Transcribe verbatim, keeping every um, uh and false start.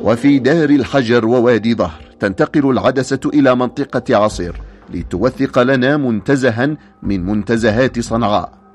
وفي دار الحجر ووادي ظهر تنتقل العدسة إلى منطقة عصير لتوثق لنا منتزها من منتزهات صنعاء.